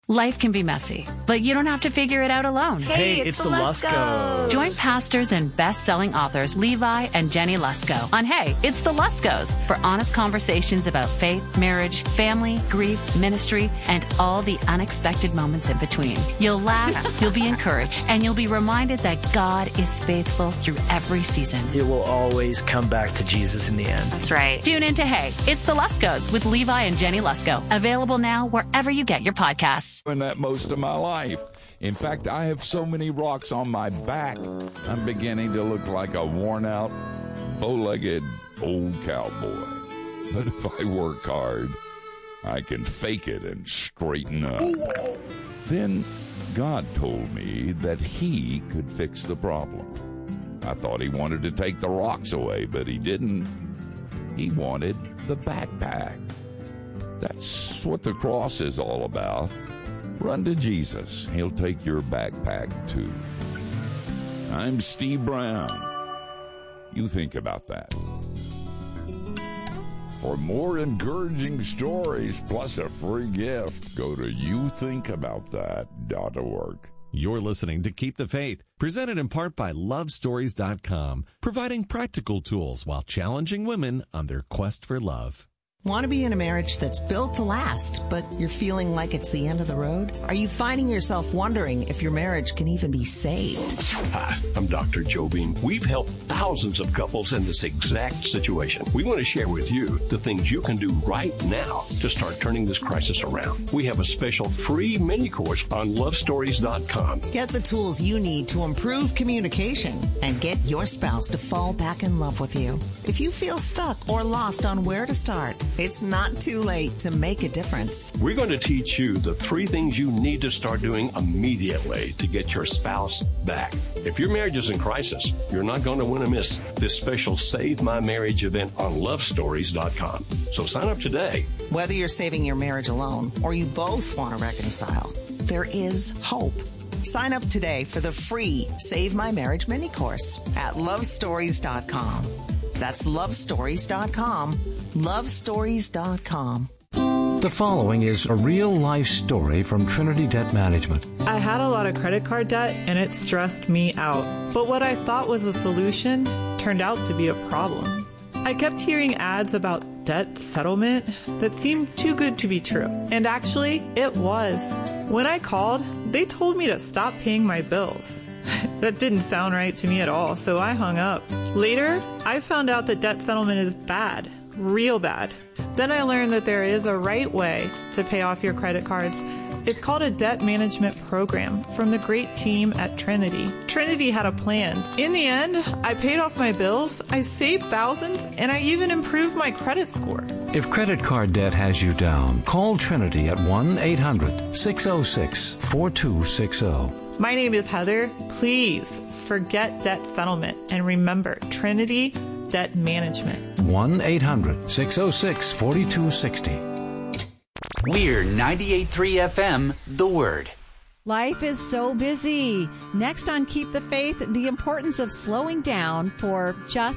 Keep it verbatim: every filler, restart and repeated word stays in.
Life can be messy, but you don't have to figure it out alone. Hey, Hey, it's, it's the the Luskos. Join pastors and best-selling authors Levi and Jenny Lusko on Hey, It's the Luskos for honest conversations about faith, marriage, family, grief, ministry, and all the unexpected moments in between. You'll laugh, you'll be encouraged, and you'll be reminded that God is faithful through every season. It will always come back to Jesus in the end. That's right. Tune in to Hey, It's the Luskos with Levi and Jenny Lusko. Available now wherever you get your podcasts. Doing that most of my life. In fact, I have so many rocks on my back, I'm beginning to look like a worn-out, bow-legged old cowboy. But if I work hard, I can fake it and straighten up. Then God told me that He could fix the problem. I thought He wanted to take the rocks away, but He didn't. He wanted the backpack. That's what the cross is all about. Run to Jesus. He'll take your backpack, too. I'm Steve Brown. You think about that. For more encouraging stories, plus a free gift, go to you think about that dot org. You're listening to Keep the Faith, presented in part by love stories dot com, providing practical tools while challenging women on their quest for love. Want to be in a marriage that's built to last, but you're feeling like it's the end of the road? Are you finding yourself wondering if your marriage can even be saved? Hi, I'm Doctor Joe Beam. We've helped thousands of couples in this exact situation. We want to share with you the things you can do right now to start turning this crisis around. We have a special free mini course on love stories dot com. Get the tools you need to improve communication and get your spouse to fall back in love with you. If you feel stuck or lost on where to start, it's not too late to make a difference. We're going to teach you the three things you need to start doing immediately to get your spouse back. If your marriage is in crisis, you're not going to want to miss this special Save My Marriage event on love stories dot com. So sign up today. Whether you're saving your marriage alone or you both want to reconcile, there is hope. Sign up today for the free Save My Marriage mini course at love stories dot com. That's love stories dot com. love stories dot com. The following is a real-life story from Trinity Debt Management. I had a lot of credit card debt, and it stressed me out. But what I thought was a solution turned out to be a problem. I kept hearing ads about debt settlement that seemed too good to be true. And actually, it was. When I called, they told me to stop paying my bills. That didn't sound right to me at all, so I hung up. Later, I found out that debt settlement is bad. Real bad. Then I learned that there is a right way to pay off your credit cards. It's called a debt management program from the great team at Trinity. Trinity had a plan. In the end, I paid off my bills, I saved thousands, and I even improved my credit score. If credit card debt has you down, call Trinity at one eight hundred six oh six four two six oh. My name is Heather. Please forget debt settlement and remember Trinity Debt Management. one eight hundred six oh six four two six oh. We're ninety-eight point three F M, The Word. Life is so busy. Next on Keep the Faith, the importance of slowing down for just